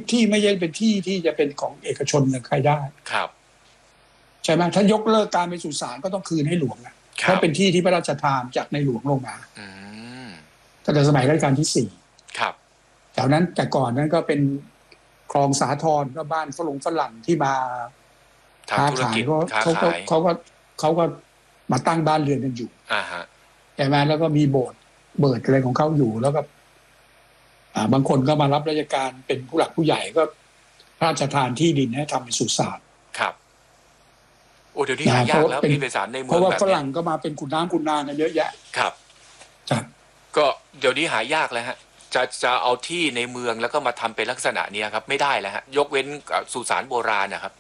ที่ไม่ใช่เป็นที่ที่จะเป็นของเอกชนหรือใครได้ครับใช่ไหมถ้ายกเลิกการเป็นสุสานก็ต้องคืนให้หลวงนะเพราะเป็นที่ที่พระราชทานจากในหลวงลงมาตั้งแต่สมัยรัชกาลที่4 ครับแถวนั้นแต่ก่อนนั้นก็เป็นคลองสาทรก็บ้านฝรั่งที่มาค้าขายเขาก็มาตั้งบ้านเรือนกันอยู่ใช่ไหมแล้วก็มีโบสถ์อะไรของเขาอยู่แล้วก็บางคนก็มารับราชการเป็นผู้หลักผู้ใหญ่ก็พระราชทานที่ดินให้ทำเป็นสุสานครับโอ้เดี๋ยวนี้หายากแล้วมีเป็นสารในเมืองเพราะว่าฝรั่งก็มาเป็นขุนน้ำขุนนางกันเยอะแยะครับก็เดี๋ยวนี้หายากแล้วฮะจะเอาที่ในเมืองแล้วก็มาทำเป็นลักษณะนี้ครับไม่ได้แล้วฮะยกเว้นสุสานโบราณนะครับ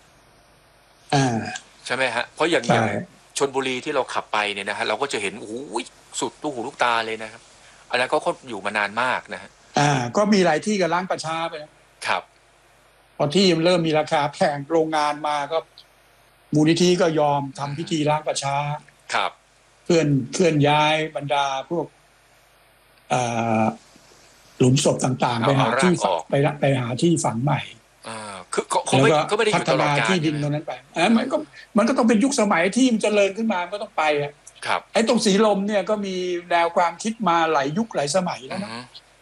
ใช่ไหมฮะเพราะอย่างชลบุรีที่เราขับไปเนี่ยนะฮะเราก็จะเห็นโอ้โหสุดลูกหูลูกตาเลยนะครับอันนั้นก็อยู่มานานมากนะฮะก็มีหลายที่กับล้างประชาไปครับพอที่มันเริ่มมีราคาแพงโรงงานมาก็มูลนิธิก็ยอมทำพิธีล้างประชาครับเคลื่อนย้ายบรรดาพวกหลุมศพต่างๆไปหาที่ไปหาที่ฝังใหม่คือเขาไม่ได้อยู่ตลอดกาลที่ดินตรงนั้นไปมันก็ต้องเป็นยุคสมัยที่มันเจริญขึ้นมาก็ต้องไปครับไอ้ตรงสีลมเนี่ยก็มีแนวความคิดมาหลายยุคหลายสมัยแล้วนะ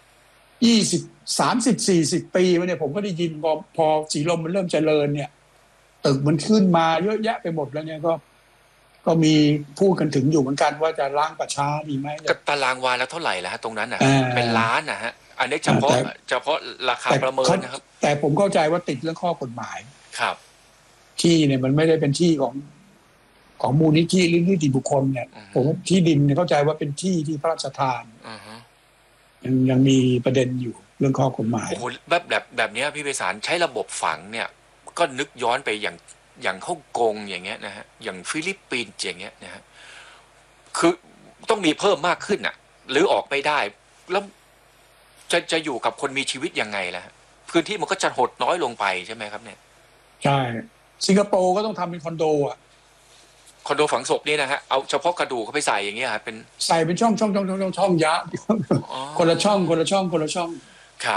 20-30-40 ปีมาเนี่ยผมก็ได้ยินพอสีลมมันเริ่มเจริญเนี่ยตึกมันขึ้นมาเยอะแยะไปหมดแล้วเนี่ยก็มีพูดกันถึงอยู่เหมือนกันว่าจะล้างประชาดีไหมตารางวาแล้วเท่าไหร่แล้วฮะตรงนั้นน่ะเป็นล้านนะฮะอันนี้เฉพาะราคาประเมินนะครับแต่ผมเข้าใจว่าติดเรื่องข้อกฎหมายครับที่เนี่ยมันไม่ได้เป็นที่ของมูลนิธิหรือนิติบุคคลเนี่ยผมที่ดินเนี่ยเข้าใจว่าเป็นที่ที่พระราชทานยังมีประเด็นอยู่เรื่องข้อกฎหมายโอ้โหแบบนี้พี่ไพศาลใช้ระบบฝังเนี่ยก็นึกย้อนไปอย่างฮ่องกงอย่างเงี้ยนะฮะอย่างฟิลิปปินส์อย่างเงี้ยนะฮะคือต้องมีเพิ่มมากขึ้นอ่ะหรือออกไม่ได้แล้วจะอยู่กับคนมีชีวิตยังไงล่ะพื้นที่มันก็จะหดน้อยลงไปใช่ไหมครับเนี่ยใช่สิงคโปร์ก็ต้องทำเป็นคอนโดคอนโดฝังศพนี่นะฮะเอาเฉพาะกระดูกเขาไปใส่อย่างเงี้ยครับเป็นใส่เป็นช่องยะคนละช่องครับ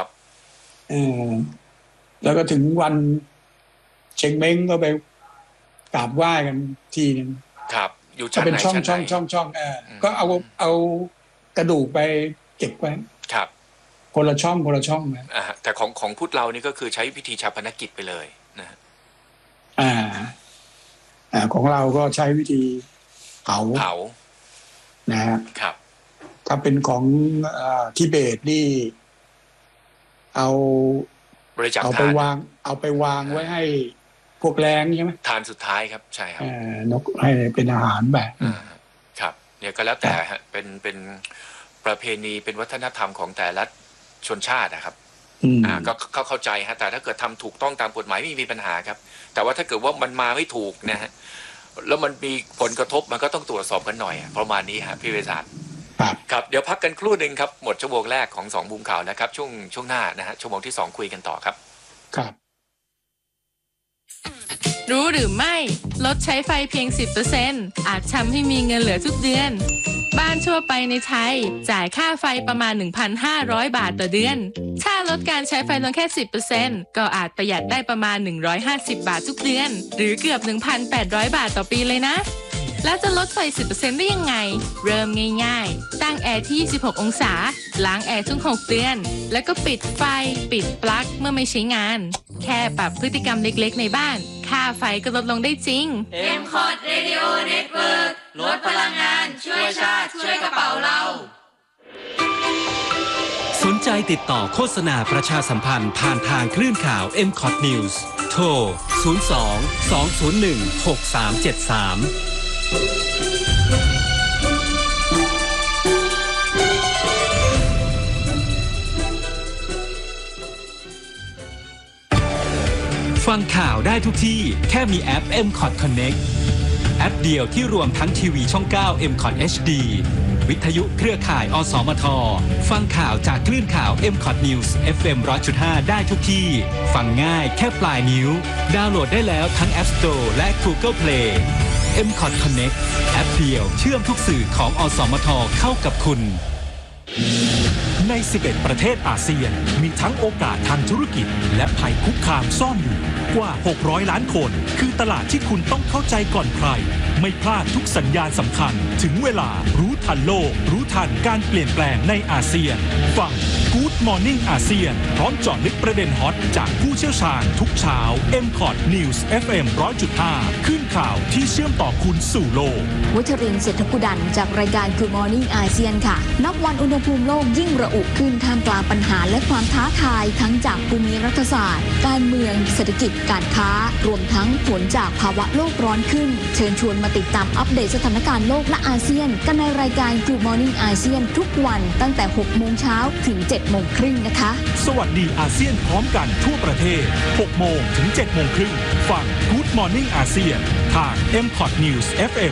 แล้วก็ถึงวันเชงเม้งก็ไปกราบไหว้กันทีนึงครับอยู่ชั้นไหนเป็นช่องก็เอากระดูกไปเก็บไว้ครับคนละช่องนะแต่ของพุทธเรานี่ก็คือใช้พิธีชาปนกิจไปเลยนะของเราก็ใช้วิธีเผานะฮะครับถ้าเป็นของทิเบตนี่เอาไปวางไว้ให้พวกแรงใช่ไหมทานสุดท้ายครับใช่ครับนกให้เป็นอาหารแบบครับเนี่ยก็แล้วแต่ฮะเป็นประเพณีเป็นวัฒนธรรมของแต่ละชนชาตินะครับก็เข้าใจฮะแต่ถ้าเกิดทำถูกต้องตามกฎหมายไม่มีปัญหาครับแต่ว่าถ้าเกิดว่ามันมาไม่ถูกนะฮะแล้วมันมีผลกระทบมันก็ต้องตรวจสอบกันหน่อยประมาณนี้ฮะพี่เวชาครับเดี๋ยวพักกันครู่หนึ่งครับหมดชั่วโมงแรกของ2มุมข่าวนะครับช่วงหน้านะฮะชั่วโมงที่2คุยกันต่อครับรู้หรือไม่ลดใช้ไฟเพียง 10% อาจทำให้มีเงินเหลือทุกเดือนบ้านทั่วไปในไทยจ่ายค่าไฟประมาณ 1,500 บาทต่อเดือนถ้าลดการใช้ไฟลงแค่ 10% ก็อาจประหยัดได้ประมาณ150 บาททุกเดือนหรือเกือบ 1,800 บาทต่อปีเลยนะแล้วจะลดไฟ 10% ได้ยังไงเริ่มง่ายๆตั้งแอร์ที่26องศาล้างแอร์ทุก6เดือนแล้วก็ปิดไฟปิดปลั๊กเมื่อไม่ใช้งานแค่ปรับพฤติกรรมเล็กๆในบ้านค่าไฟก็ลดลงได้จริง M-Cod Radio Network ลดพลังงานช่วยชาติช่วยกระเป๋าเราสนใจติดต่อโฆษณาประชาสัมพันธ์ผ่านทางคลื่นข่าว M-Cod News โทร 02-201-6373ฟังข่าวได้ทุกที่แค่มีแอป M-Cod Connect แอปเดียวที่รวมทั้งทีวีช่อง 9 M-Cod HD วิทยุเครือข่ายอสมทฟังข่าวจากคลื่นข่าว M-Cod News FM 100.5 ได้ทุกที่ฟังง่ายแค่ปลายนิ้วดาวน์โหลดได้แล้วทั้ง App Store และ Google Play M-Cod Connect แอปเดียวเชื่อมทุกสื่อของอสมทเข้ากับคุณใน 11 ประเทศอาเซียนมีทั้งโอกาสทางธุรกิจและภัยคุกคามซ่อนอยู่กว่า600ล้านคนคือตลาดที่คุณต้องเข้าใจก่อนใครไม่พลาดทุกสัญญาณสำคัญถึงเวลารู้ทันโลกรู้ทันการเปลี่ยนแปลงในอาเซียนฟัง Good Morning อาเซียนพร้อมเจาะลึกประเด็นฮอตจากผู้เชี่ยวชาญทุกเช้า MCOT News FM 100.5 ขึ้นข่าวที่เชื่อมต่อคุณสู่โลกวัชรินทร์ เศรษฐกุดันจากรายการ Good Morning อาเซียนค่ะนับวันอุณหภูมิโลกยิ่งระอุขึ้นท่ามกลางปัญหาและความท้าทายทั้งจากภูมิรัฐศาสตร์การเมืองเศรษฐกิจการค้ารวมทั้งผลจากภาวะโลกร้อนขึ้นเชิญชวนมาติดตามอัปเดตสถานการณ์โลกและอาเซียนกันในรายการ Good Morning อาเซียนทุกวันตั้งแต่ 6 โมงเช้าถึง 7 โมงครึ่งนะคะสวัสดีอาเซียนพร้อมกันทั่วประเทศ 6 โมงถึง 7 โมงครึ่งฟัง Good Morning อาเซียนทาง MCOT News FM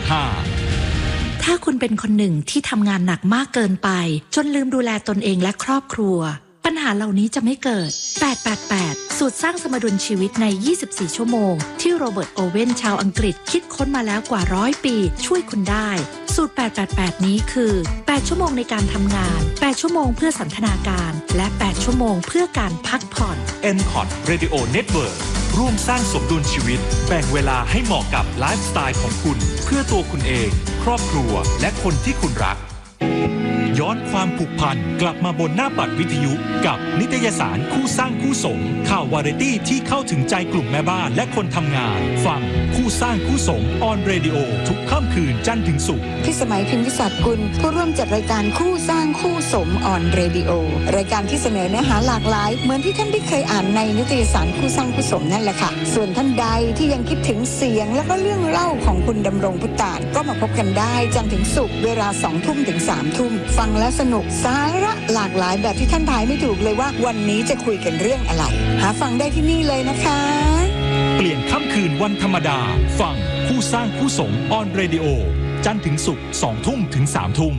100.5 ถ้าคุณเป็นคนหนึ่งที่ทำงานหนักมากเกินไปจนลืมดูแลตนเองและครอบครัวปัญหาเหล่านี้จะไม่เกิด888สูตรสร้างสมดุลชีวิตใน24ชั่วโมงที่โรเบิร์ตโอเว่นชาวอังกฤษคิดค้นมาแล้วกว่า100ปีช่วยคุณได้สูตร888นี้คือ8ชั่วโมงในการทำงาน8ชั่วโมงเพื่อสันทนาการและ8ชั่วโมงเพื่อการพักผ่อน MCOT Radio Network ร่วมสร้างสมดุลชีวิตแบ่งเวลาให้เหมาะกับไลฟ์สไตล์ของคุณเพื่อตัวคุณเองครอบครัวและคนที่คุณรักย้อนความผูกพันกลับมาบนหน้าปัดวิทยุกับนิตยสารคู่สร้างคู่สมข่าววาไรตี้ที่เข้าถึงใจกลุ่มแม่บ้านและคนทำงานฟังคู่สร้างคู่สมออนเรดิโอทุกค่ำคืนจันทร์ถึงศุกร์พี่สมัยพิมพิศักดิ์กุลผู้ร่วมจัดรายการคู่สร้างคู่สมออนเรดิโอรายการที่เสนอเนื้อหาหลากหลายเหมือนที่ท่านได้เคยอ่านในนิตยสารคู่สร้างคู่สมนั่นแหละค่ะส่วนท่านใดที่ยังคิดถึงเสียงและก็เรื่องเล่าของคุณดำรงพุตานก็มาพบกันได้จันทร์ถึงศุกร์เวลา 20:00 น. ถึง 3:00 น. ฟังแล้วสนุกสาระหลากหลายแบบที่ท่านทายไม่ถูกเลยว่าวันนี้จะคุยกันเรื่องอะไรหาฟังได้ที่นี่เลยนะคะเปลี่ยนค่ำคืนวันธรรมดาฟังคู่สร้างคู่สมออนเรดิโอจันทร์ถึงศุกร์ 20:00 น. ถึง 3:00 น.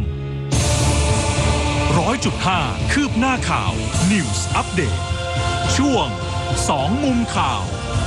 100.5 คืบหน้าข่าว News Update ช่วง2มุมข่าว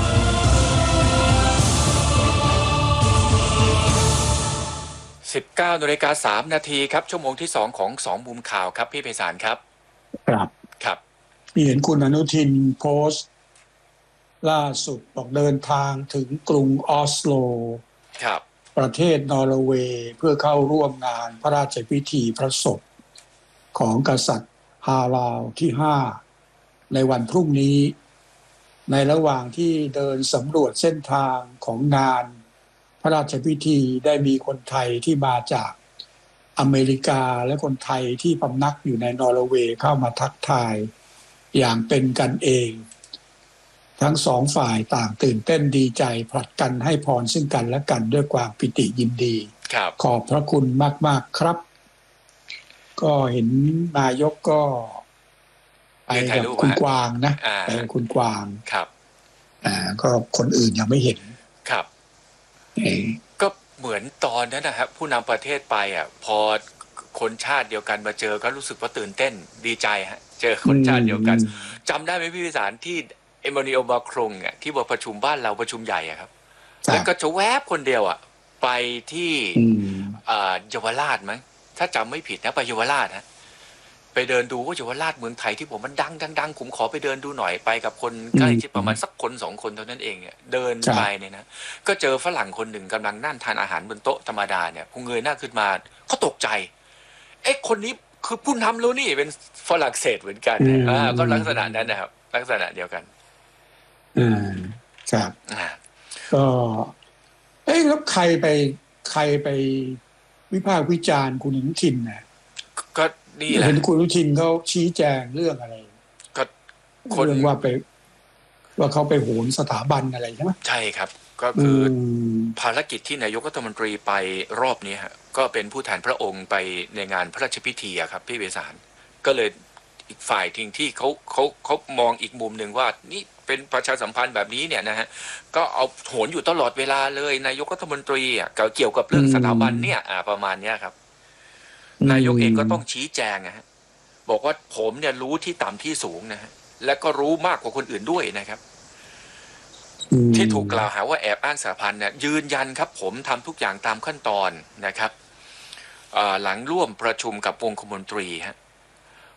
19:03 น.ครับชั่วโมงที่2ของ2มุมข่าวครับพี่ไพศาลครับครับเห็นคุณอนุทินโพสต์ล่าสุดบอกเดินทางถึงกรุงออสโลครับประเทศนอร์เวย์เพื่อเข้าร่วมงานพระราชพิธีพระศพของกษัตริย์ฮาราลด์ที่5ในวันพรุ่งนี้ในระหว่างที่เดินสำรวจเส้นทางของงานพระราชพิธีได้มีคนไทยที่มาจากอเมริกาและคนไทยที่พำนักอยู่ในนอร์เวย์เข้ามาทักทายอย่างเป็นกันเองทั้งสองฝ่ายต่างตื่นเต้นดีใจผลัดกันให้พรซึ่งกันและกันด้วยความปิติยินดีขอบพระคุณมากๆครับก็เห็นนายกก็ไปกับคุณกวางนะไปกับคุณกวางครับก็คนอื่นยังไม่เห็นครับก็เหมือนตอนนั้นนะครับผู้นำประเทศไปพอคนชาติเดียวกันมาเจอก็รู้สึกว่าตื่นเต้นดีใจฮะเจอคนชาติเดียวกันจำได้ไหมพี่วิสารที่เอมานูเอล มาครงที่มาประชุมบ้านเราประชุมใหญ่ครับแล้วก็จะแวบคนเดียวไปที่เยาวราชมั้งถ้าจำไม่ผิดนะไปเยาวราชฮะไปเดินดูว่าเยาวราชเมืองไทยที่ผมมันดังผมขอไปเดินดูหน่อยไปกับคนใกล้ชิดประมาณสักคน2คนเท่านั้นเองเนี่ยเดินไปเนี่ยนะก็เจอฝรั่งคนหนึ่งกำลังนั่งทานอาหารบนโต๊ะธรรมดาเนี่ยพอเงยหน้าขึ้นมาเขาตกใจคนนี้คือผู้นำแล้วนี่เป็นฝรั่งเศสเหมือนกันก็ลักษณะนั้นนะครับลักษณะเดียวกันครับก็แล้วใครไปวิพากษ์วิจารณ์คุณอนุทินนะก็นี่แหละเห็นคุณอนุทินเขาชี้แจงเรื่องอะไรก็เรื่องว่าเขาไปโหนสถาบันอะไรใช่ไหมใช่ครับก็คือภารกิจที่นายกรัฐมนตรีไปรอบนี้ฮะก็เป็นผู้แทนพระองค์ไปในงานพระราชพิธีครับพี่เบสารก็เลยอีกฝ่ายทิ้งที่เขามองอีกมุมหนึ่งว่านี่เป็นประชาสัมพันธ์แบบนี้เนี่ยนะฮะก็เอาโหนอยู่ตลอดเวลาเลยนายกรัฐมนตรีเกี่ยวกับเรื่องสถาบันเนี่ยประมาณนี้ครับนายกเองก็ต้องชี้แจงนะฮะบอกว่าผมเนี่ยรู้ที่ต่ำที่สูงนะฮะและก็รู้มากกว่าคนอื่นด้วยนะครับที่ถูกกล่าวหาว่าแอบอ้างสถาบันเนี่ยยืนยันครับผมทำทุกอย่างตามขั้นตอนนะครับหลังร่วมประชุมกับองคมนตรีฮะ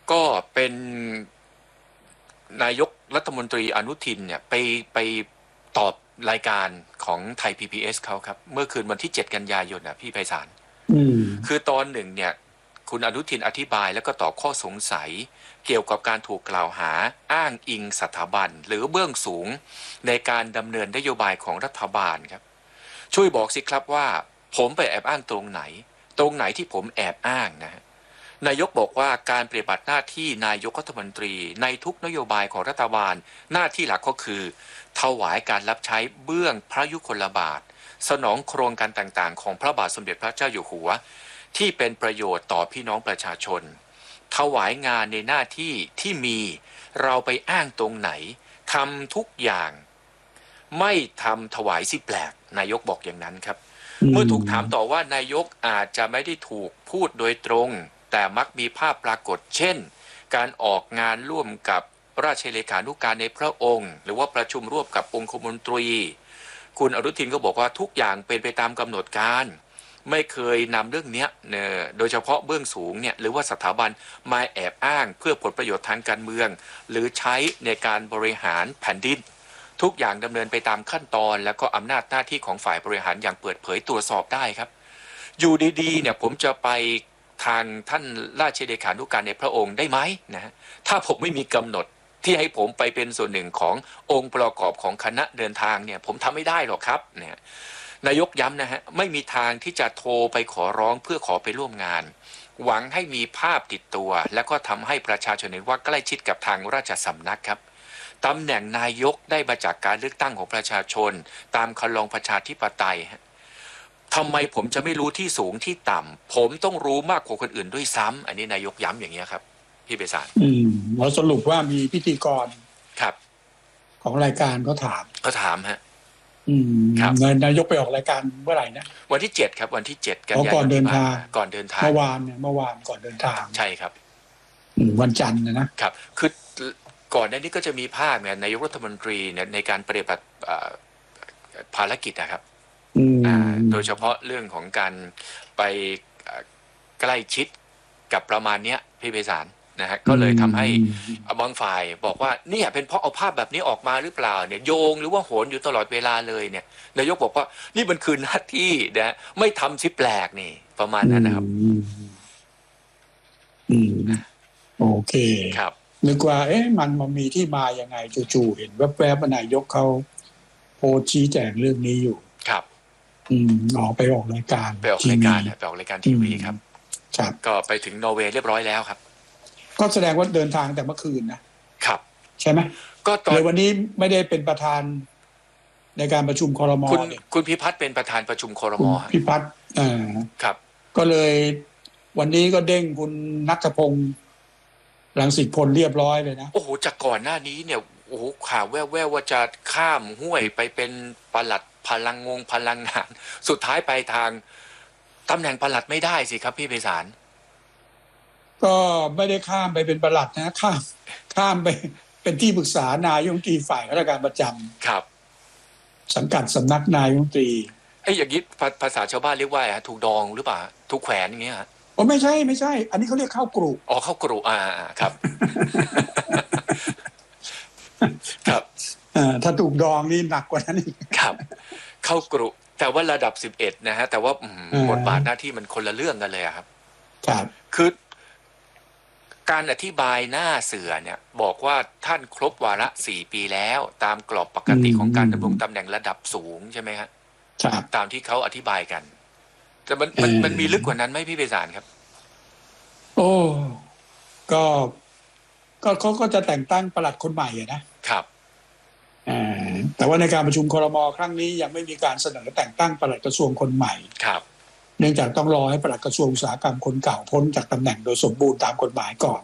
ก็เป็นนายกรัฐมนตรีอนุทินเนี่ยไปตอบรายการของไทย PBS เขาครับเมื่อคืนวันที่7 กันยายนนะพี่ไพศาลคือตอนหนึ่งเนี่ยคุณอนุทินอธิบายแล้วก็ตอบข้อสงสัยเกี่ยวกับการถูกกล่าวหาอ้างอิงสถาบันหรือเบื้องสูงในการดำเนินนโยบายของรัฐบาลครับช่วยบอกสิครับว่าผมไปแอบอ้างตรงไหนที่ผมแอบอ้างนะนายกบอกว่าการปฏิบัติหน้าที่นายกรัฐมนตรีในทุกนโยบายของรัฐบาลหน้าที่หลักก็คือถวายการรับใช้เบื้องพระยุคลบาทสนองโครงการต่างๆของพระบาทสมเด็จพระเจ้าอยู่หัวที่เป็นประโยชน์ต่อพี่น้องประชาชนถวายงานในหน้าที่ที่มีเราไปอ้างตรงไหนทำทุกอย่างไม่ทำถวายสิแปลกนายกบอกอย่างนั้นครับเมื่อถูกถามต่อว่านายกอาจจะไม่ได้ถูกพูดโดยตรงแต่มักมีภาพปรากฏเช่นการออกงานร่วมกับราชเลขานุการในพระองค์หรือว่าประชุมร่วมกับองคมนตรีคุณอนุทินก็บอกว่าทุกอย่างเป็นไปตามกำหนดการไม่เคยนำเรื่องนี้โดยเฉพาะเบื้องสูงเนี่ยหรือว่าสถาบันมาแอบอ้างเพื่อผลประโยชน์ทางการเมืองหรือใช้ในการบริหารแผ่นดินทุกอย่างดำเนินไปตามขั้นตอนแล้วก็อำนาจหน้าที่ของฝ่ายบริหารอย่างเปิดเผยตรวจสอบได้ครับอยู่ดีๆเนี่ยผมจะไปทางท่านราชเลขานุการในพระองค์ได้ไหมนะถ้าผมไม่มีกำหนดที่ให้ผมไปเป็นส่วนหนึ่งขององค์ประกอบของคณะเดินทางเนี่ยผมทำไม่ได้หรอกครับเนี่ยนายกย้ำนะฮะไม่มีทางที่จะโทรไปขอร้องเพื่อขอไปร่วมงานหวังให้มีภาพติดตัวแล้วก็ทำให้ประชาชนเห็นว่าใกล้ชิดกับทางราชสำนักครับตำแหน่งนายกได้มาจากการเลือกตั้งของประชาชนตามคันลองประชาธิปไตยทำไมผมจะไม่รู้ที่สูงที่ต่ำผมต้องรู้มากกว่าคนอื่นด้วยซ้ำอันนี้นายกย้ำอย่างนี้ครับพี่เบสานเราสรุปว่ามีพิธีกรครับของรายการก็ถามฮะนายกไปออกรายการเมื่อไหร่นะวันที่7ครับวันที่7กันยายนก่อนเดินทางเมื่อวานก่อนเดินทางใช่ครับวันจันทร์นะครับคือก่อนหน้านี้ก็จะมีภาพเนี่ยนายกรัฐมนตรีเนี่ยในการปฏิบัติภารกิจนะครับโดยเฉพาะเรื่องของการไปใกล้ชิดกับประมาณเนี้ยพี่ไพศาลนะฮะก็เลยทำให้บางฝ่ายบอกว่าเนี่ยเป็นเพราะเอาภาพแบบนี้ออกมาหรือเปล่าเนี่ยโยงหรือว่าโหนอยู่ตลอดเวลาเลยเนี่ยนายกบอกว่านี่มันคือหน้าที่นะไม่ทำสิแปลกนี่ประมาณนั้นนะครับโอเคครับนึกว่ามันมีที่มายังไงจู่ๆเห็นแวบๆนายกเขาโพสต์ชี้แจงเรื่องนี้อยู่ครับไปออกรายการทีวีครับก็ไปถึงนอร์เวย์เรียบร้อยแล้วครับก็แสดงว่าเดินทางแต่เมื่อคืนนะครับใช่ไหมก็ตอนวันนี้ไม่ได้เป็นประธานในการประชุมครม. คุณพิพัฒน์เป็นประธานประชุมครม. พิพัฒน์ครับก็เลยวันนี้ก็เด้งคุณณัฐพงศ์รังสิพลเรียบร้อยเลยนะโอ้โหจากก่อนหน้านี้เนี่ยโอ้โหข่าวแว่วๆว่าจะข้ามห้วยไปเป็นปลัดพลังงานสุดท้ายไปทางตำแหน่งปลัดไม่ได้สิครับพี่ไพศาลก็ไม่ได้ข้ามไปเป็นปลัดนะข้ามไปเป็นที่ปรึกษานายกรัฐมนตรีฝ่ายราชการประจำครับสังกัดสำนักนายกรัฐมนตรีอย่างนี้ภาษาชาวบ้านเรียกว่าถูกดองหรือเปล่าถูกแขวนอย่างเงี้ยไม่ใช่อันนี้เขาเรียกเข้ากรุเข้ากรุครับครับถ้าถูกดองนี่หนักกว่านั้นอีกครับเข้ากรุแต่ว่าระดับ11นะฮะแต่ว่าบทบาทหน้าที่มันคนละเรื่องกันเลยครับครับคือการอธิบายหน้าเสือเนี่ยบอกว่าท่านครบวาระ4 ปีแล้วตามกรอบปกติของการดำรงตำแหน่งระดับสูงใช่ไหมครับตามที่เขาอธิบายกันแต่มันมีลึกกว่านั้นไหมพี่ไพศาลครับก็เขาก็จะแต่งตั้งปลัดคนใหม่นะครับแต่ว่าในการประชุมครม.ครั้งนี้ยังไม่มีการเสนอแต่งตั้งปลัดกระทรวงคนใหม่ครับเนื่องจากต้องรอให้ปลัดกระทรวงอุตสาหกรรมคนเก่าพ้นจากตำแหน่งโดยสมบูรณ์ตามกฎหมายก่อน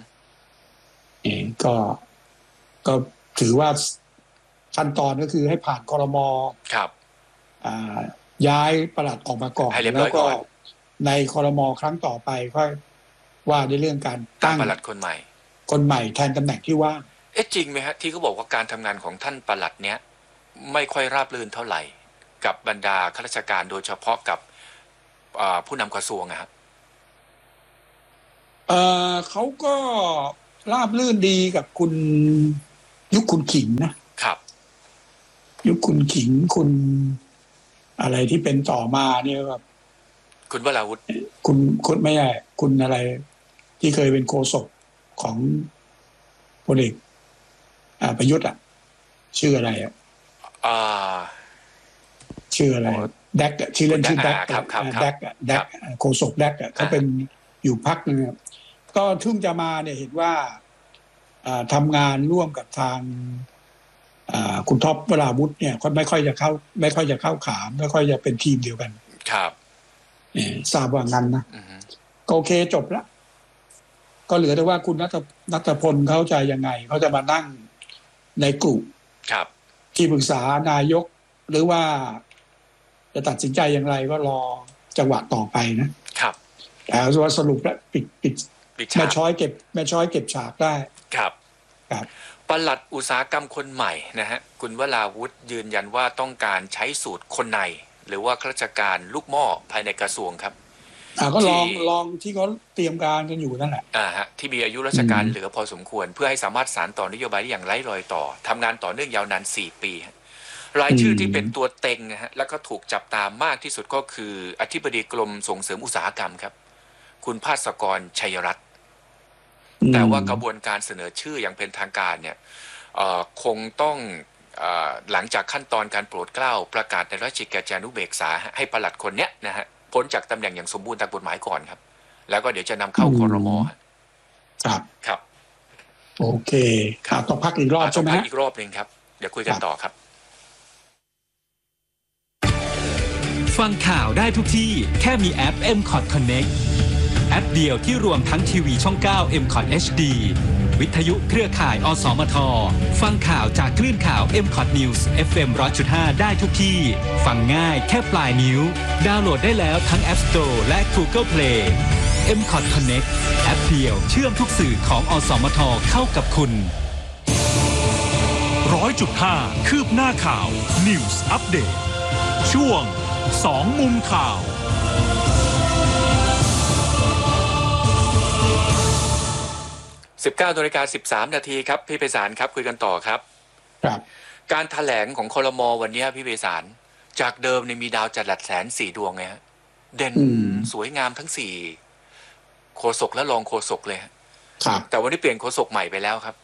ก็ถือว่าขั้นตอนก็คือให้ผ่านครม. ครับย้ายปลัดออกมาก่อนแล้วก็ในครม.ครั้งต่อไปค่อยว่าในเรื่องการตั้งปลัดคนใหม่แทนตำแหน่งที่ว่างจริงไหมฮะที่เขาบอกว่าการทำงานของท่านปลัดเนี้ยไม่ค่อยราบรื่นเท่าไหร่กับบรรดาข้าราชการโดยเฉพาะกับผู้นำกระทรวงเขาก็ราบรื่นดีกับคุณยุคคุณขิงนะครับยุคคุณขิงคุณอะไรที่เป็นต่อมาเนี่ยครับคุณวราวุธคุณไม่ใช่คุณอะไรที่เคยเป็นโฆษกของพลเอกประยุทธ์ชื่ออะไรชื่ออะไรแดกชื่อเล่นชื่อแดกแดกโฆษกแดกเขาเป็นอยู่พรรคนึงก็ทุ่งจะมาเนี่ยเห็นว่าทำงานร่วมกับทางคุณท็อปวราวุธเนี่ยเขาไม่ค่อยจะเข้าขาไม่ค่อยจะเป็นทีมเดียวกันครับทราบว่างั้นนะก็โอเคจบแล้วก็เหลือแต่ว่าคุณณัฐพลเขาจะยังไงเขาจะมานั่งในกลุ่มที่ปรึกษานายกหรือว่าจะตัดสินใจอย่างไรก็รอจังหวะต่อไปนะครับแต่ว่าสรุปแล้วปิดแม่ช้อยเก็บฉากได้ครับปลัดอุตสาหกรรมคนใหม่นะฮะคุณวราวุธยืนยันว่าต้องการใช้สูตรคนในหรือว่าข้าราชการลูกหม้อภายในกระทรวงครับก็ลองที่เขาเตรียมการกันอยู่นั่นแหละที่มีอายุราชการเหลือพอสมควรเพื่อให้สามารถสานต่อนโยบายได้อย่างไร้รอยต่อทำงานต่อเนื่องยาวนาน4 ปีรายชื่อที่เป็นตัวเต็งนะฮะแล้วก็ถูกจับตามากที่สุดก็คืออธิบดีกรมส่งเสริมอุตสาหกรรมครับคุณภาสกรชัยรัตน์แต่ว่ากระบวนการเสนอชื่ออย่างเป็นทางการเนี่ยคงต้องหลังจากขั้นตอนการโปรดเกล้าประกาศในราชกิจจานุเบกษาให้ปลัดคนเนี้ยนะฮะพ้นจากตำแหน่งอย่างสมบูรณ์ตามกฎหมายก่อนครับแล้วก็เดี๋ยวจะนำเข้าครม.ครับโอเคต้องพักอีกรอบใช่ไหมอีกรอบนึงครับเดี๋ยวคุยกันต่อครับฟังข่าวได้ทุกที่แค่มีแอป MCOT Connect แอปเดียวที่รวมทั้งทีวีช่อง 9 MCOT HD วิทยุเครือข่ายอสมทฟังข่าวจากคลื่นข่าว MCOT News FM 100.5 ได้ทุกที่ฟังง่ายแค่ปลายนิ้วดาวน์โหลดได้แล้วทั้ง App Store และ Google Play MCOT Connect แอปเดียวเชื่อมทุกสื่อของอสมทเข้ากับคุณ 100.5 คืบหน้าข่าว News Update ช่วง2 มุมข่าว 19:13 น.ครับพี่ไพศาลครับคุยกันต่อครับการแถลงของครม.วันนี้พี่ไพศาลจากเดิมเนี่ยมีดาวจรัสแสน4 ดวงไงฮะเด่นสวยงามทั้ง4โฆษกและรองโฆษกเลยครับแต่วันนี้เปลี่ยนโฆษกใหม่ไปแล้วครับ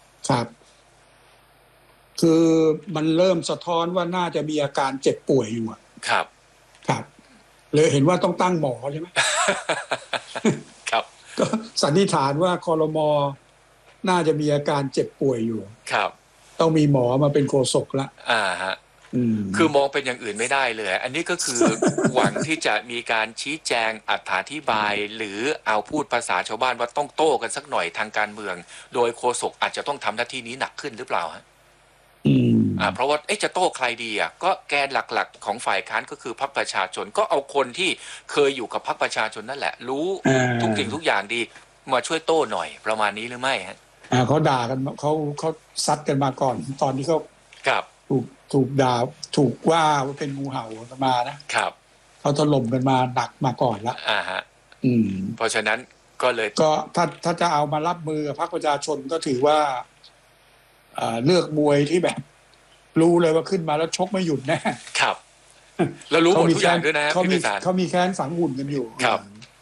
คือมันเริ่มสะท้อนว่าน่าจะมีอาการเจ็บป่วยอยู่ครับเลยเห็นว่าต้องตั้งหมอใช่ไหมครับก็สันนิษฐานว่าครม.น่าจะมีอาการเจ็บป่วยอยู่ครับต้องมีหมอมาเป็นโฆษกละคือมองเป็นอย่างอื่นไม่ได้เลยอันนี้ก็คือ หวังที่จะมีการชี้แจงอธิบายหรือเอาพูดภาษาชาวบ้านว่าต้องโต้กันสักหน่อยทางการเมืองโดยโฆษกอาจจะต้องทำหน้าที่นี้หนักขึ้นหรือเปล่าฮะเพราะว่าจะโต้ใครดีก็แกนหลักๆของฝ่ายค้านก็คือพรรคประชาชนก็เอาคนที่เคยอยู่กับพรรคประชาชนนั่นแหละรู้ทุกสิ่งทุกอย่างดีมาช่วยโต้หน่อยประมาณนี้หรือไม่ฮะเขาด่ากันเขาซัดกันมาก่อนตอนนี้เขาถูกด่าถูกว่าเป็นงูเห่ากันมานะครับเขาถล่มกันมาหนักมาก่อนละเพราะฉะนั้นก็เลยก็ถ้าจะเอามารับมือกับพรรคประชาชนก็ถือว่าเลือกมวยที่แบบรู้เลยว่าขึ้นมาแล้วชกไม่หยุดแน่ครับแล้วรู้หมดทุกอย่างด้วยนะเขามีแค้นฝังหุ่นกันอยู่ครับ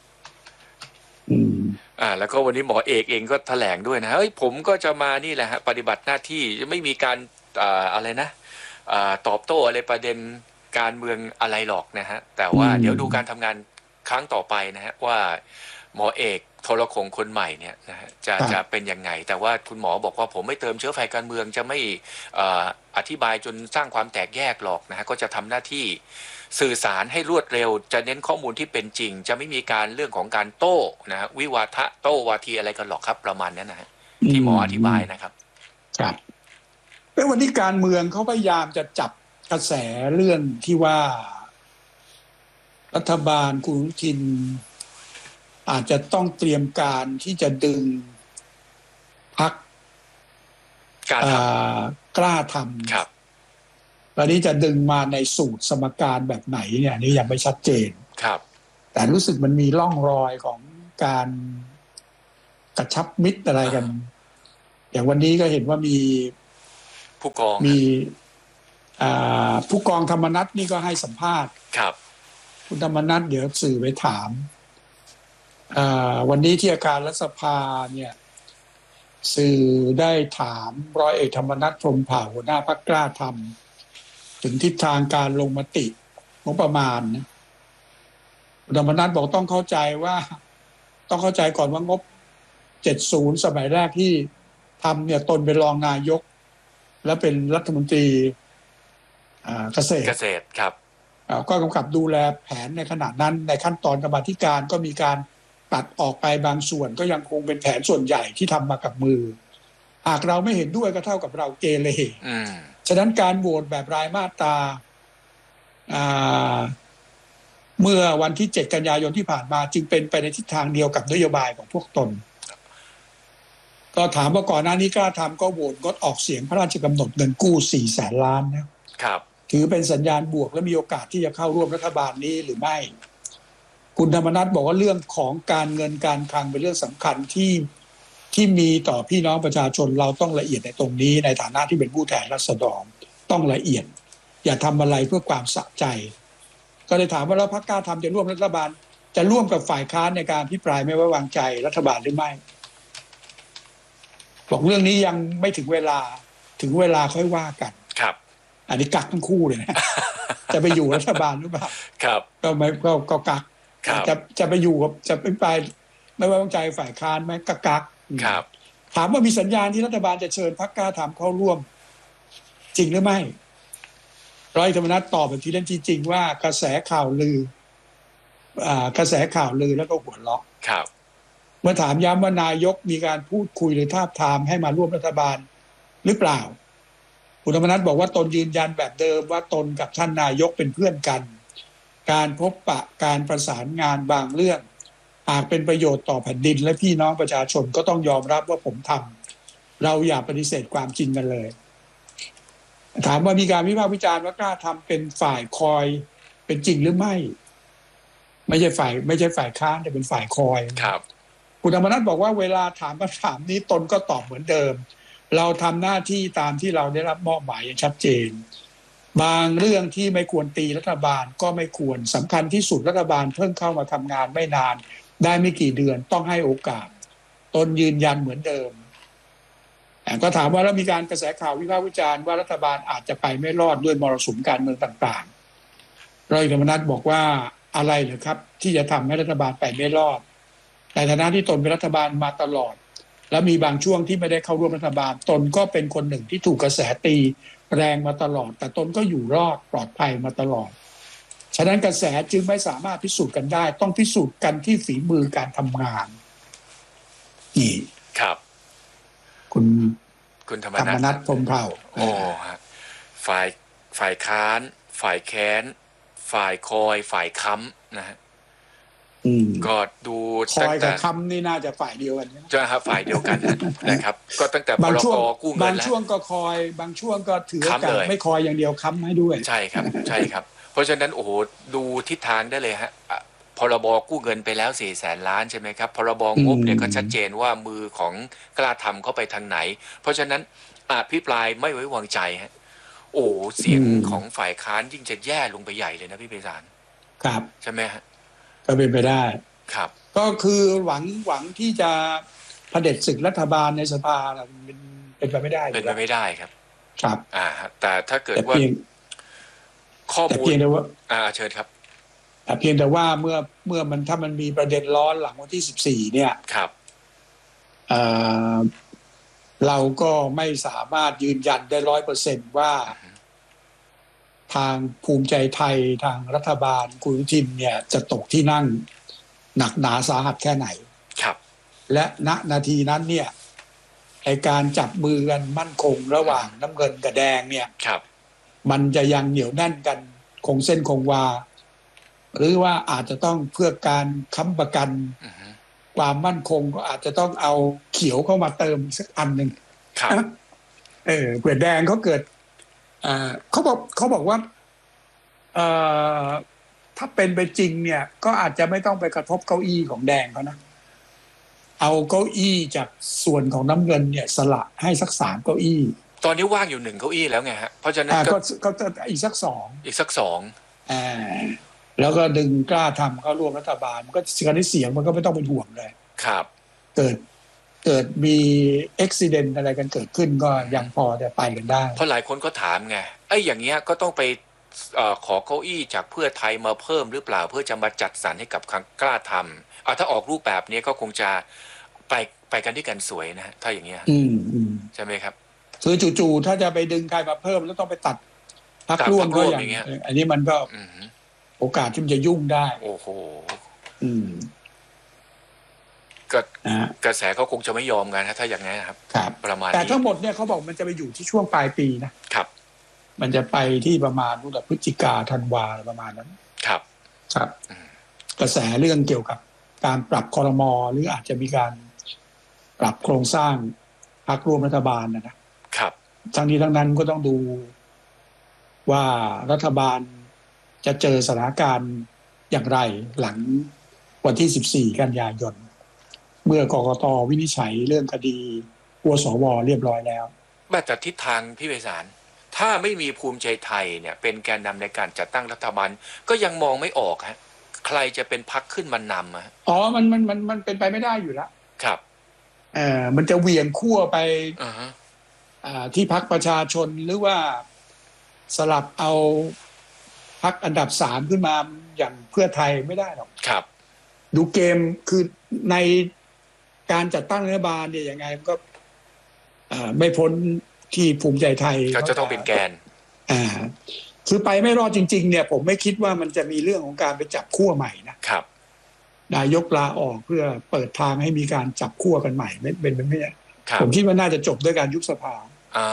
แล้วก็วันนี้หมอเอกเองก็แถลงด้วยนะผมก็จะมานี่แหละฮะปฏิบัติหน้าที่จะไม่มีการอะไรนะตอบโต้อะไรประเด็นการเมืองอะไรหรอกนะฮะแต่ว่าเดี๋ยวดูการทำงานครั้งต่อไปนะฮะว่าหมอเอกโทรคงคนใหม่เนี่ยนะฮะจะเป็นยังไงแต่ว่าคุณหมอบอกว่าผมไม่เติมเชื้อไฟการเมืองจะไม่อธิบายจนสร้างความแตกแยกหรอกนะฮะก็จะทำหน้าที่สื่อสารให้รวดเร็วจะเน้นข้อมูลที่เป็นจริงจะไม่มีการเรื่องของการโต้นะฮะวิวาทะโต้วาทีอะไรกันหรอกครับประมาณนั้นนะฮะที่หมออธิบายนะครับครับแล้ววันนี้การเมืองเขาพยายามจะจับกระแสเรื่องที่ว่ารัฐบาลคุณอนุทินอาจจะต้องเตรียมการที่จะดึงพรรคกล้าทำครับวันนี้จะดึงมาในสูตรสมการแบบไหนเนี่ยนี่ยังไม่ชัดเจนครับแต่รู้สึกมันมีร่องรอยของการกระชับมิตรอะไรกันอย่างวันนี้ก็เห็นว่ามีผู้กองผู้กองธรรมนัสนี่ก็ให้สัมภาษณ์ครับคุณธรรมนัสเดี๋ยวสื่อไปถามวันนี้ที่อาคารรัฐสภาเนี่ยสื่อได้ถามร้อยเอกธรรมนัสพรหมเผ่าหัวหน้าพรรคกล้าทำถึงทิศทางการลงมติงบประมาณนะคุณธรรมนัสบอกต้องเข้าใจก่อนว่างบ70สมัยแรกที่ทำเนี่ยตนเป็นรองนายกและเป็นรัฐมนตรีเกษตรครับก็กำกับดูแลแผนในขณะนั้นในขั้นตอนกรรมาธิการก็มีการตัดออกไปบางส่วนก็ยังคงเป็นแผนส่วนใหญ่ที่ทำมากับมือหากเราไม่เห็นด้วยก็เท่ากับเราเกเรฉะนั้นการโหวตแบบรายมาตราเมื่อวันที่7กันยายนที่ผ่านมาจึงเป็นไปในทิศทางเดียวกับนโยบายของพวกตนก็ถามว่าก่อนหน้านี้กล้าทำก็โหวตงดออกเสียงพระราชกำหนดเงินกู้400,000 ล้านนะครับถือเป็นสัญญาณบวกและมีโอกาสที่จะเข้าร่วมรัฐบาลนี้หรือไม่คุณธรรมนัสบอกว่าเรื่องของการเงินการคลังเป็นเรื่องสำคัญที่มีต่อพี่น้องประชาชนเราต้องละเอียดในตรงนี้ในฐานะที่เป็นผู้แทนราษฎรต้องละเอียดอย่าทำอะไรเพื่อความสะใจก็เลยถามว่าแล้วพรรคกล้าทำจะร่วมรัฐบาลจะร่วมกับฝ่ายค้านในการอภิปรายไม่ไว้วางใจรัฐบาลหรือไม่บอกเรื่องนี้ยังไม่ถึงเวลาค่อยว่ากันครับอันนี้กักทั้งคู่เลยนะ จะไปอยู่รัฐบาลหรือเปล่าครับก็ไม่ก็กักจะไปอยู่กับจะไปไม่ไว้วางใจฝ่ายค้านไหมกักครับถามว่ามีสัญญาณที่รัฐบาลจะเชิญพรรคกล้าทำเข้าร่วมจริงหรือไม่ร้อยธรรมนัสตอบแบบที่เล่นจริงว่ากระแสข่าวลือแล้วก็หัวเราะครับเมื่อถามย้ำว่านายกมีการพูดคุยหรือทาบทามให้มาร่วมรัฐบาลหรือเปล่าคุณธรรมนัสบอกว่าตนยืนยันแบบเดิมว่าตนกับท่านนายกเป็นเพื่อนกันการพบปะการประสานงานบางเรื่องหากเป็นประโยชน์ต่อแผ่นดินและพี่น้องประชาชนก็ต้องยอมรับว่าผมทำเราอย่าปฏิเสธความจริงกันเลยถามว่ามีการวิพากษ์วิจารณ์ว่ากล้าทำเป็นฝ่ายคอยเป็นจริงหรือไม่ใช่ฝ่ายค้านแต่เป็นฝ่ายคอยครับคุณธรรมนัสบอกว่าเวลาถามคำถามนี้ตนก็ตอบเหมือนเดิมเราทำหน้าที่ตามที่เราได้รับมอบหมายอย่างชัดเจนบางเรื่องที่ไม่ควรตีรัฐบาลก็ไม่ควรสำคัญที่สุดรัฐบาลเพิ่งเข้ามาทำงานไม่นานได้ไม่กี่เดือนต้องให้โอกาสตนยืนยันเหมือนเดิมก็ถามว่าแล้วมีการกระแสข่าววิพากษ์วิจารณ์ว่ารัฐบาลอาจจะไปไม่รอดด้วยมรสุมการเมืองต่างๆร้อยธรรมนัสบอกว่าอะไรเหรอครับที่จะทำให้รัฐบาลไปไม่รอดในฐานะที่ตนเป็นรัฐบาลมาตลอดและมีบางช่วงที่ไม่ได้เข้าร่วมรัฐบาลตนก็เป็นคนหนึ่งที่ถูกกระแสตีแรงมาตลอดแต่ตนก็อยู่รอดปลอดภัยมาตลอดฉะนั้นกระแสจึงไม่สามารถพิสูจน์กันได้ต้องพิสูจน์กันที่ฝีมือการทำงานนี่ครับคุณธรรมนัสพรหมเผ่าโอ้ฮะฝ่ายค้านฝ่ายแค้นฝ่ายคอยฝ่ายค้ำนะฮะก็ดูคอยกับค้ำนี่น่าจะฝ่ายเดียวกันใช่ครับฝ่ายเดียวกันนะครับก็ตั้งแต่พรกกู้เงินแล้วบางช่วงก็คอยบางช่วงก็ถือกันไม่คอยอย่างเดียวค้ำให้ด้วยใช่ครับเพราะฉะนั้นโอ้โหดูทิศทางได้เลยฮะพรบกู้เงินไปแล้ว400,000 ล้านใช่ไหมครับพรบงบเนี่ยก็ชัดเจนว่ามือของกล้าทำเข้าไปทางไหนเพราะฉะนั้นอภิปรายไม่ไว้วางใจฮะโอ้เสียงของฝ่ายค้านยิ่งจะแย่ลงไปใหญ่เลยนะพี่ไพศาลครับใช่ไหมฮะก็เป็นไปได้ครับก็คือหวังที่จะเผด็จศึกรัฐบาลในสภาเป็นไปไม่ได้เป็นไปไม่ได้ครับครับแต่ถ้าเกิดว่าข้อมูลเชิญครับเพียงแต่ว่าเมื่อมันถ้ามันมีประเด็นร้อนหลังวันที่14เนี่ยครับเราก็ไม่สามารถยืนยันได้ 100% ว่าทางภูมิใจไทยทางรัฐบาลคุณอนุทินเนี่ยจะตกที่นั่งหนักหนาสาหัสแค่ไหนครับและณนาทีนั้นเนี่ยไอ้การจับมือกันมั่นคงระหว่างน้ำเงินกับแดงเนี่ยครับมันจะยังเหนียวแน่นกันคงเส้นคงวาหรือว่าอาจจะต้องเพื่อการค้ำประกันความมั่นคงก็อาจจะต้องเอาเขียวเข้ามาเติมสักอันหนึ่งเผื่อแดงเขาเกิดเขาบอกว่าถ้าเป็นไปจริงเนี่ยก็อาจจะไม่ต้องไปกระทบเก้าอี้ของแดงเขานะเอาเก้าอี้จากส่วนของน้ำเงินเนี่ยสละให้สัก3 เก้าอี้ตอนนี้ว่างอยู่1 เก้าอี้แล้วไงฮะเพราะฉะนั้นก็อีกสัก2แล้วก็ดึงกล้าทำเข้าร่วมรัฐบาลมันก็เสียงมันก็ไม่ต้องเป็นห่วงเลยครับเกิดมีอุบัติเหตุอะไรกันเกิดขึ้นก็ยังพอจะไปกันได้เพราะหลายคนก็ถามไงอย่างเงี้ยก็ต้องไปขอเก้าอี้จากเพื่อไทยมาเพิ่มหรือเปล่าเพื่อจะมาจัดสรรให้กับกล้าทำถ้าออกรูปแบบนี้ก็คงจะไปกันด้วยกันสวยนะถ้าอย่างเงี้ยใช่ไหมครับคือจู่ๆถ้าจะไปดึงใครมาเพิ่มแล้วต้องไปตัดพรรคร่วมก็อย่างเงี้ยอันนี้มันก็โอกาสที่มันจะยุ่งได้โอ้โหก็กระแสเขาคงจะไม่ยอมกันถ้าอย่างนี้ครับประมาณแต่ทั้งหมดเนี่ยเขาบอกมันจะไปอยู่ที่ช่วงปลายปีนะครับมันจะไปที่ประมาณพฤศจิกาธันวาประมาณนั้นครับกระแสเรื่องเกี่ยวกับการปรับครม.หรืออาจจะมีการปรับโครงสร้างพรรคร่วมรัฐบาลนะครับทั้งนี้ทั้งนั้นก็ต้องดูว่ารัฐบาลจะเจอสถานการณ์อย่างไรหลังวันที่14 กันยายนเมื่อกกต.วินิจฉัยเรื่องคดีสว.เรียบร้อยแล้วแต่ทิศทางพี่ไพศาลถ้าไม่มีภูมิใจไทยเนี่ยเป็นแกนนำในการจัดตั้งรัฐบาลก็ยังมองไม่ออกฮะใครจะเป็นพรรคขึ้นมานำมันเป็นไปไม่ได้อยู่แล้วครับมันจะเหวี่ยงขั้วไปที่พรรคประชาชนหรือว่าสลับเอาพรรคอันดับ3ขึ้นมาอย่างเพื่อไทยไม่ได้หรอกครับดูเกมคือในการจัดตั้งรัฐบาลเนี่ยยังไงมันก็ไม่พ้นที่ภูมิใจไทยก็จะต้องเป็นแกนคือไปไม่รอดจริงๆเนี่ยผมไม่คิดว่ามันจะมีเรื่องของการไปจับขั้วใหม่นะครับนายกลาออกเพื่อเปิดทางให้มีการจับขั้วกันใหม่เป็นไม่ได้ผมคิดว่าน่าจะจบด้วยการยุบสภา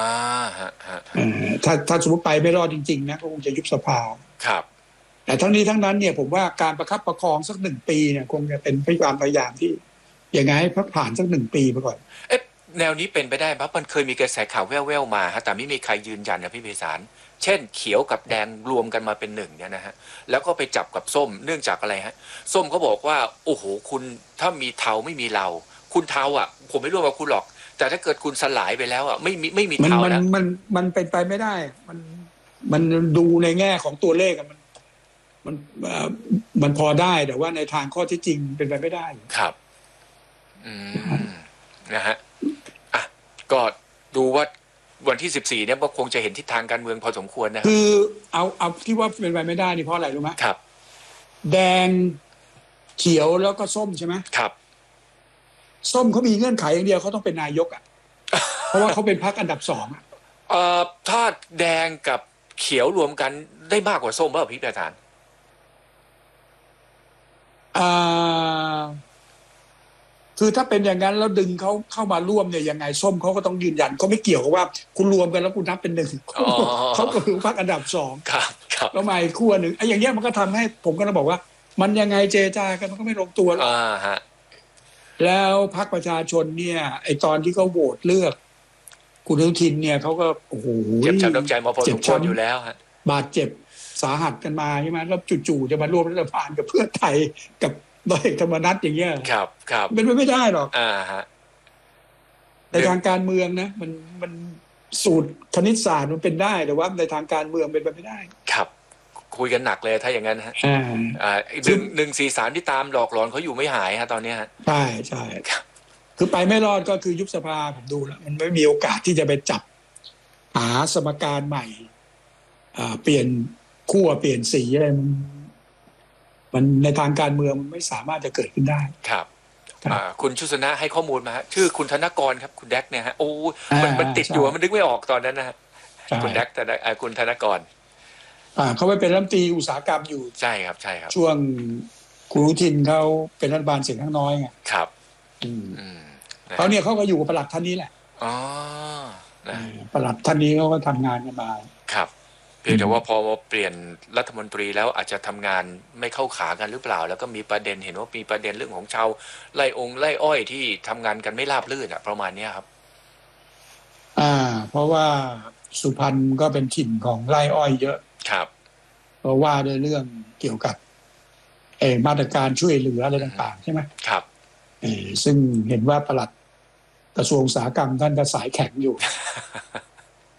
ถ้าสมมติไปไม่รอดจริงๆนะก็คงจะยุบสภาครับแต่ทั้งนี้ทั้งนั้นเนี่ยผมว่าการประคับประคองสัก1 ปีเนี่ยคงจะเป็นความพยายามที่ยังไงให้พักผ่านสัก1 ปีไปก่อนแนวนี้เป็นไปได้ปะมันเคยมีกระแสข่าวแว่วๆมาฮะแต่ไม่มีใครยืนยันนะพี่ไพศาลเช่นเขียวกับแดงรวมกันมาเป็น1เนี่ยนะฮะแล้วก็ไปจับกับส้มเนื่องจากอะไรฮะส้มเขาบอกว่าโอ้โหคุณถ้ามีเทาไม่มีเราคุณเทาผมไม่ร่วมกับคุณหรอกแต่ถ้าเกิดคุณสลายไปแล้วไม่มีเทาแล้วมันเป็นไปไม่ได้มันดูในแง่ของตัวเลขมันพอได้แต่ว่าในทางข้อที่จริงเป็นไปไม่ได้ครับนะฮะก็ดูว่าวันที่14เนี่ยก็คงจะเห็นทิศทางการเมืองพอสมควรนะคือเอาที่ว่าเป็นไปไม่ได้นี่เพราะอะไรรู้ไหมครับแดงเขียวแล้วก็ส้มใช่ไหมครับส้มเขามีเงื่อนไขอย่างเดียวเขาต้องเป็นนายกเพราะว่าเขาเป็นพรรคอันดับ2 ถ้าแดงกับเขียวรวมกันได้มากกว่าส้มเปล่าพี่ประธานคือถ้าเป็นอย่างนั้นแล้วดึงเขาเข้ามาร่วมเนี่ยยังไงส้มเขาก็ต้องยืนยันเขาไม่เกี่ยวกับว่าคุณรวมกันแล้วคุณนับเป็น1เขาก็คือพรรคอันดับ2 ครับแล้วมาขั้วหนึ่งอย่างเงี้ยมันก็ทำให้ผมก็ต้องบอกว่ามันยังไงเจรจากันมันก็ไม่ลงตัวหรอกแล้วพรรคประชาชนเนี่ยไอตอนที่เขาโหวตเลือกคุณอนุทินเนี่ยเขาก็โอ้โหเจ็บช้ำน้ำใจมาพอสมควรอยู่แล้วฮะบาดเจ็บสาหัสกันมาใช่ไหมแล้วจู่ๆจะมาร่วมรัฐบาลกับเพื่อไทยกับร้อยเอกธรรมนัสอย่างเงี้ยครับเป็นไปไม่ได้หรอกฮะในทางการเมืองนะมันสูตรคณิตศาสตร์มันเป็นได้แต่ว่าในทางการเมืองเป็นไปไม่ได้ครับคุยกันหนักเลยถ้าอย่างนั้นฮะ143ที่ตามหลอกหลอนเขาอยู่ไม่หายฮะตอนนี้ฮะใช่คือไปไม่รอดก็คือยุบสภาผมดูแล้วมันไม่มีโอกาสที่จะไปจับหาสมการใหม่เปลี่ยนขั้วเปลี่ยนสีอะไรมันในทางการเมืองมันไม่สามารถจะเกิดขึ้นได้ครับคุณชุสนะให้ข้อมูลมาชื่อคุณธนกรครับคุณแดกเนี่ยฮะโอ้มันติดอยู่มันนึกไม่ออกตอนนั้นนะฮะคุณแดกแต่คุณธนกรเขาไปเป็นรัฐมนตรีอุตสาหกรรมอยู่ใช่ครับช่วงคุณอนุทินเขาเป็นรัฐบาลเสียงข้างน้อยไงครับเขาเนี่ยเขาก็อยู่กับปลัดท่านนี้แหละปลัดท่านนี้เขาก็ทำงานกันมาครับเพียงแต่ว่าพอเปลี่ยนรัฐมนตรีแล้วอาจจะทำงานไม่เข้าขากันหรือเปล่าแล้วก็มีประเด็นเห็นว่ามีประเด็นเรื่องของชาวไร่อ้อยที่ทำงานกันไม่ราบรื่นประมาณนี้ครับเพราะว่าสุพรรณก็เป็นถิ่นของไร่อ้อยเยอะครับเพราะว่าด้วยเรื่องเกี่ยวกับมาตรการช่วยเหลืออะไรต่างๆใช่ไหมครับซึ่งเห็นว่าปลัดกระทรวงอุตสาหกรรมท่านก็สายแข็งอยู่